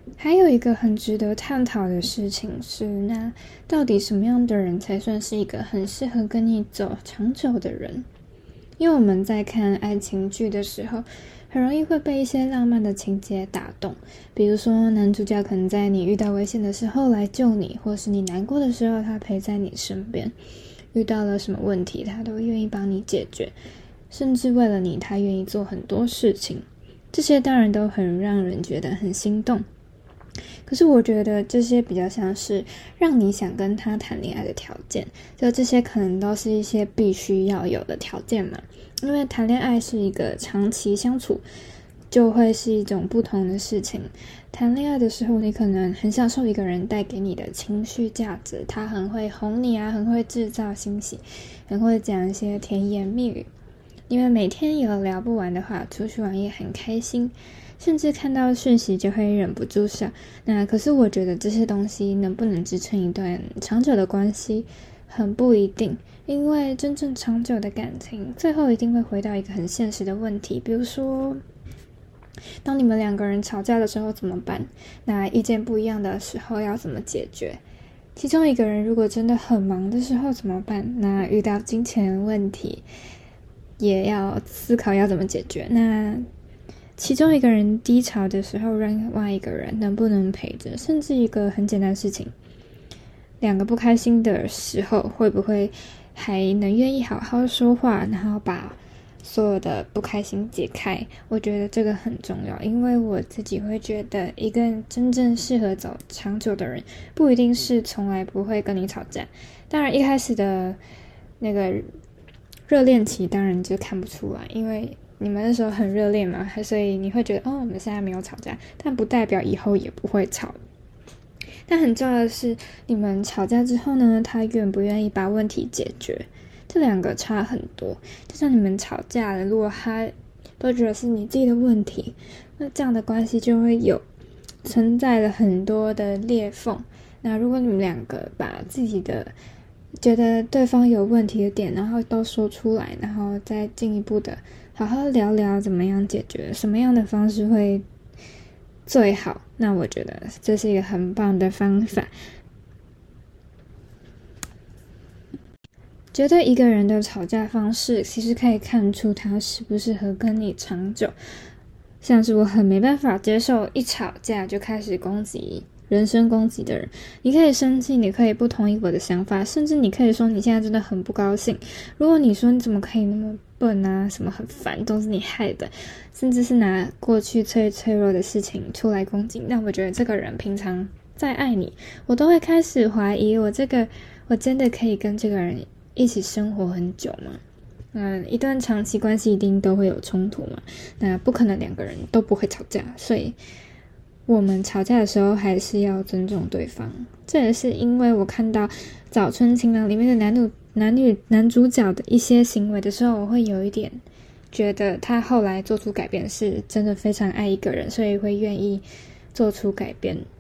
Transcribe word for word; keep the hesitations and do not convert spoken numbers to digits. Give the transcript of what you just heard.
还有一个很值得探讨的事情是，那到底什么样的人才算是一个很适合跟你走长久的人？因为我们在看爱情剧的时候，很容易会被一些浪漫的情节打动，比如说男主角可能在你遇到危险的时候来救你，或是你难过的时候他陪在你身边，遇到了什么问题他都愿意帮你解决，甚至为了你他愿意做很多事情，这些当然都很让人觉得很心动。可是我觉得这些比较像是让你想跟他谈恋爱的条件，就这些可能都是一些必须要有的条件嘛。因为谈恋爱是一个长期相处，就会是一种不同的事情。谈恋爱的时候，你可能很享受一个人带给你的情绪价值，他很会哄你啊，很会制造欣喜，很会讲一些甜言蜜语。因为每天有聊不完的话，出去玩也很开心，甚至看到讯息就会忍不住笑。那可是我觉得这些东西能不能支撑一段长久的关系，很不一定。因为真正长久的感情，最后一定会回到一个很现实的问题，比如说，当你们两个人吵架的时候怎么办？那意见不一样的时候要怎么解决？其中一个人如果真的很忙的时候怎么办？那遇到金钱问题，也要思考要怎么解决。那其中一个人低潮的时候，另外一个人能不能陪着？甚至一个很简单的事情，两个不开心的时候，会不会还能愿意好好说话，然后把所有的不开心解开？我觉得这个很重要，因为我自己会觉得，一个真正适合走长久的人，不一定是从来不会跟你吵架。当然，一开始的那个热恋期，当然就看不出来，因为你们那时候很热恋嘛，所以你会觉得，哦，我们现在没有吵架，但不代表以后也不会吵。但很重要的是，你们吵架之后呢，他愿不愿意把问题解决，这两个差很多。就像你们吵架了，如果他都觉得是你自己的问题，那这样的关系就会有存在了很多的裂缝。那如果你们两个把自己的觉得对方有问题的点，然后都说出来，然后再进一步的好好聊聊怎么样解决，什么样的方式会最好，那我觉得这是一个很棒的方法。觉得一个人的吵架方式其实可以看出他适不适合跟你长久。像是我很没办法接受一吵架就开始攻击人身攻击的人。你可以生气，你可以不同意我的想法，甚至你可以说你现在真的很不高兴。如果你说你怎么可以那么笨啊，什么很烦，都是你害的，甚至是拿过去最脆弱的事情出来攻击，那我觉得这个人平常再爱你，我都会开始怀疑，我这个我真的可以跟这个人一起生活很久吗？嗯，一段长期关系一定都会有冲突嘛，那不可能两个人都不会吵架，所以我们吵架的时候还是要尊重对方。这也是因为我看到《早春情郎》里面的男女男女男主角的一些行为的时候，我会有一点觉得他后来做出改变是真的非常爱一个人，所以会愿意做出改变。